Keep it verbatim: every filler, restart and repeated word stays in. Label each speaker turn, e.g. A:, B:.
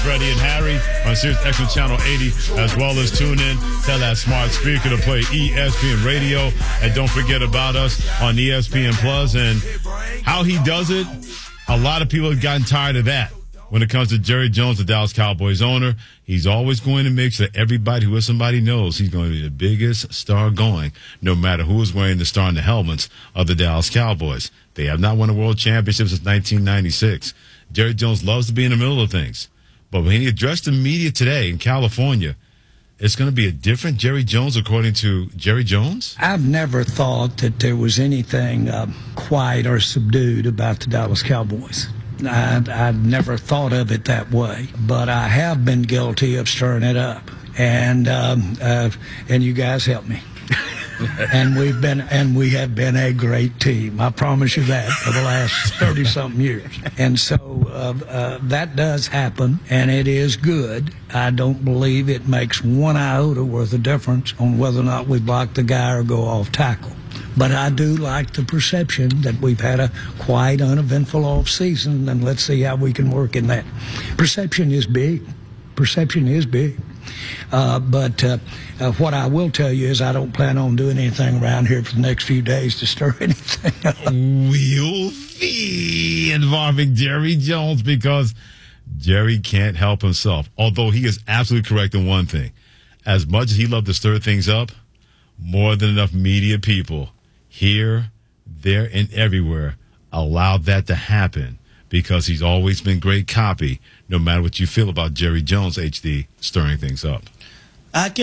A: Freddie and Harry on Sirius X M Channel eighty, as well as tune in, tell that smart speaker to play E S P N Radio, and don't forget about us on E S P N Plus. And how he does it, a lot of people have gotten tired of that. When it comes to Jerry Jones, the Dallas Cowboys owner, he's always going to make sure everybody who is somebody knows he's going to be the biggest star going, no matter who is wearing the star and the helmets of the Dallas Cowboys. They have not won a world championship since nineteen ninety-six. Jerry Jones loves to be in the middle of things. But when he addressed the media today in California, it's going to be a different Jerry Jones, according to Jerry Jones?
B: I've never thought that there was anything uh, quiet or subdued about the Dallas Cowboys. I'd, I'd never thought of it that way, but I have been guilty of stirring it up, and um, uh, and you guys help me. and we've been and we have been a great team. I promise you that for the last thirty something years. And so uh, uh, that does happen, and it is good. I don't believe it makes one iota worth of difference on whether or not we block the guy or go off tackle. But I do like the perception that we've had a quiet, uneventful off season, and let's see how we can work in that. Perception is big. Perception is big. Uh, but uh, uh, what I will tell you is I don't plan on doing anything around here for the next few days to stir anything up.
A: We'll see involving Jerry Jones, because Jerry can't help himself. Although he is absolutely correct in one thing. As much as he loved to stir things up, more than enough media people here, there, and everywhere allowed that to happen, because he's always been great copy, no matter what you feel about Jerry Jones, H D, stirring things up.
C: I can